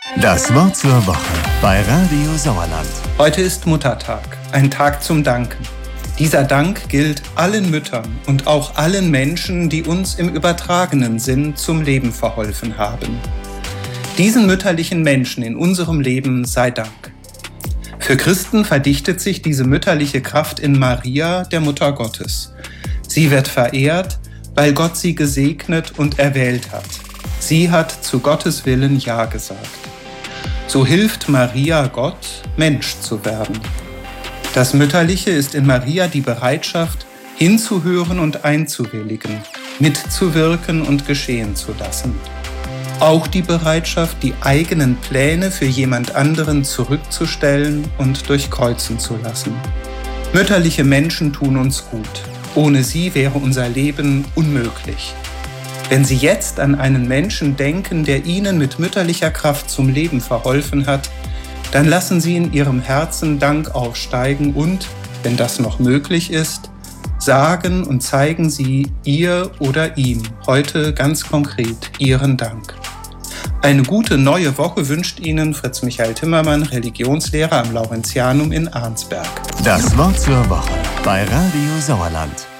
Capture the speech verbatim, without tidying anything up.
Das Wort zur Woche bei Radio Sauerland. Heute ist Muttertag, ein Tag zum Danken. Dieser Dank gilt allen Müttern und auch allen Menschen, die uns im übertragenen Sinn zum Leben verholfen haben. Diesen mütterlichen Menschen in unserem Leben sei Dank. Für Christen verdichtet sich diese mütterliche Kraft in Maria, der Mutter Gottes. Sie wird verehrt, weil Gott sie gesegnet und erwählt hat. Sie hat zu Gottes Willen Ja gesagt. So hilft Maria Gott, Mensch zu werden. Das Mütterliche ist in Maria die Bereitschaft, hinzuhören und einzuwilligen, mitzuwirken und geschehen zu lassen. Auch die Bereitschaft, die eigenen Pläne für jemand anderen zurückzustellen und durchkreuzen zu lassen. Mütterliche Menschen tun uns gut. Ohne sie wäre unser Leben unmöglich. Wenn Sie jetzt an einen Menschen denken, der Ihnen mit mütterlicher Kraft zum Leben verholfen hat, dann lassen Sie in Ihrem Herzen Dank aufsteigen und, wenn das noch möglich ist, sagen und zeigen Sie ihr oder ihm heute ganz konkret Ihren Dank. Eine gute neue Woche wünscht Ihnen Fritz Michael Timmermann, Religionslehrer am Laurentianum in Arnsberg. Das Wort zur Woche bei Radio Sauerland.